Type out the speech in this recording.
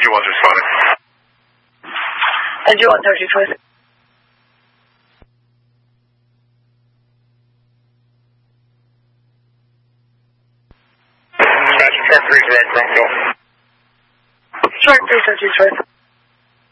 NG1's responding. NG1, Toshi, choice. Smash truck 3 direct, front go. Truck 3, Toshi, choice.